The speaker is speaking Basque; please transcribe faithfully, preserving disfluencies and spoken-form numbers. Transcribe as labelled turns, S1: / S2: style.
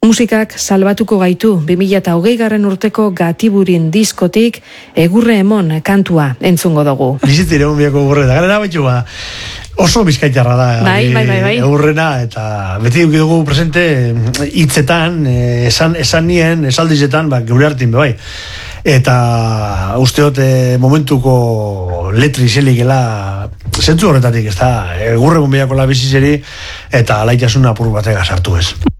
S1: Musikak salbatuko gaitu bi mila hogei garren urteko Gatiburin diskotik Egurre emon kantua entzungo dugu.
S2: Bizitzire egun biako egurre da, gara batxu ba, oso bizkaitarra da.
S1: Bai, bai, bai, bai.
S2: Egurrena, eta beti dugu presente hitzetan, esan, esan nien, esaldizetan, ba, geure hartin bai. Eta usteot momentuko letri zelikela zentzu horretatik, ez da, egurre egun biako la bizizeri, eta alaitasun apur batega sartu ez.